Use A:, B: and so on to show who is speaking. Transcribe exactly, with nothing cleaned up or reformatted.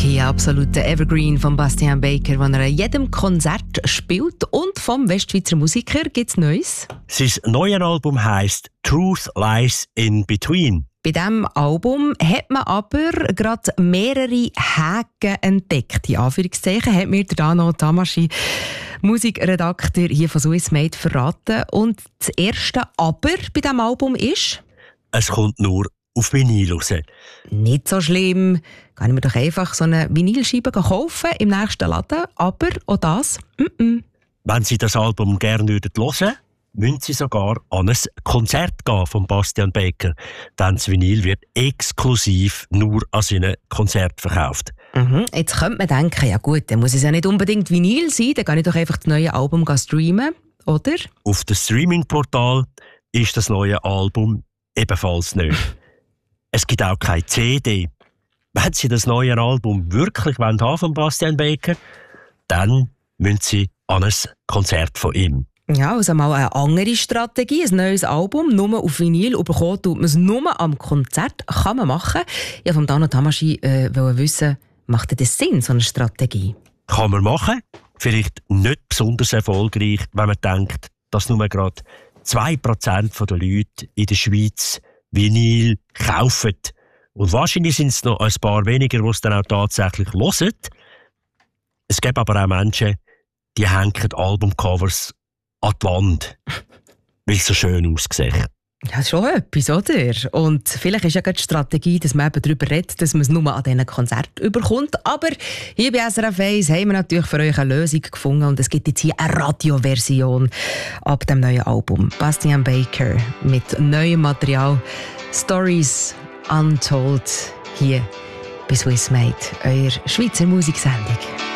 A: Lucky, absoluter Evergreen von Bastian Baker, den er an jedem Konzert spielt. Und vom Westschweizer Musiker gibt es Neues.
B: Sein neues Album heisst «Truth Lies in Between».
A: Bei diesem Album hat man aber gerade mehrere Haken entdeckt. In Anführungszeichen hat mir der Dano Tamaschi, Musikredakteur hier von Swiss Made, verraten. Und das erste Aber bei diesem Album ist:
B: Es kommt nur auf Vinyl raus.
A: Nicht so schlimm. Kann ich mir doch einfach so eine Vinylscheibe kaufen im nächsten Laden. Aber auch das, mm-mm.
B: Wenn Sie das Album gerne hören würden, müssen Sie sogar an ein Konzert gehen von Bastian Baker. Denn das Vinyl wird exklusiv nur an seinen Konzerten verkauft.
A: Mhm. Jetzt könnte man denken, ja gut, dann muss es ja nicht unbedingt Vinyl sein, dann kann ich doch einfach das neue Album streamen, oder? Auf
B: dem Streaming-Portal ist das neue Album ebenfalls nicht. Es gibt auch keine C D. Wenn Sie das neue Album wirklich haben wollen von Bastian Baker, dann müssen Sie an ein Konzert von ihm.
A: Ja, also mal eine andere Strategie. Ein neues Album, nur auf Vinyl, und bekommen tut man es nur am Konzert. Kann man machen. Ja, vom Dano Tamaschi äh, wollte wissen, macht das Sinn, so eine Strategie?
B: Kann man machen. Vielleicht nicht besonders erfolgreich, wenn man denkt, dass nur gerade zwei Prozent der Leute in der Schweiz Vinyl kaufen. Und wahrscheinlich sind es noch ein paar weniger, die es dann auch tatsächlich hören. Es gibt aber auch Menschen, die hängen Albumcovers an die Wand, weil es so schön aussieht.
A: Ja, schon etwas, oder? Und vielleicht ist ja gerade die Strategie, dass man eben darüber redet, dass man es nur an diesen Konzerten überkommt. Aber hier bei S R F eins haben wir natürlich für euch eine Lösung gefunden. Und es gibt jetzt hier eine Radioversion ab dem neuen Album. Bastian Baker mit neuem Material. Stories Untold hier bei Swiss Made, eurer Schweizer Musiksendung.